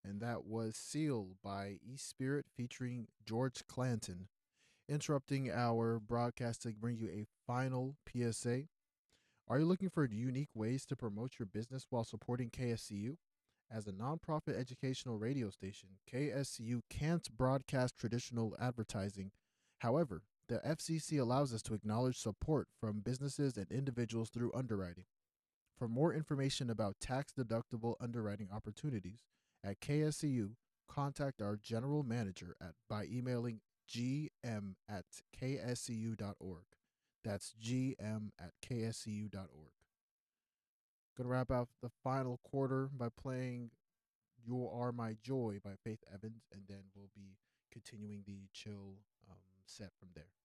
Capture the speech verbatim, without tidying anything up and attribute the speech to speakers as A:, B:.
A: and that was Seal by E Spirit featuring George Clanton. Interrupting our broadcast to bring you a final P S A. Are you looking for unique ways to promote your business while supporting K S C U? As a nonprofit educational radio station, K S C U can't broadcast traditional advertising. However, the F C C allows us to acknowledge support from businesses and individuals through underwriting. For more information about tax deductible underwriting opportunities at K S C U, contact our general manager at by emailing g m at k s c u dot org. That's g m at k s c u dot org. Gonna wrap up the final quarter by playing You Are My Joy by Faith Evans, and then we'll be continuing the chill um, set from there.